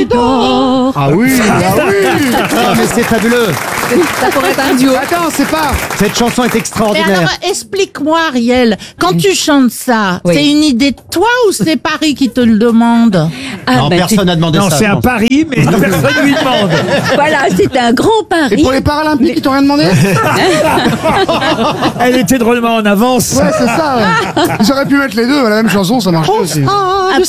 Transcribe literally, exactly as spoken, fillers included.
d'or. Ah oui, ah oui. Ah, mais c'est fabuleux. Ça pourrait être un duo. Attends, c'est pas. Cette chanson est Mais extraordinaire. alors, explique-moi, Ariel, quand tu chantes ça, Oui. c'est une idée de toi ou c'est Paris qui te le demande? Ah, Non, ben, personne n'a demandé Non, ça. c'est je un pense. pari, mais personne lui demande. c'est- Voilà, c'est un grand Et pari. pour les Paralympiques, ils t'ont rien demandé? Elle était drôlement en avance. Ouais, c'est ça. Ouais. Ils auraient pu mettre les deux, la même chanson, ça marche aussi. Ah,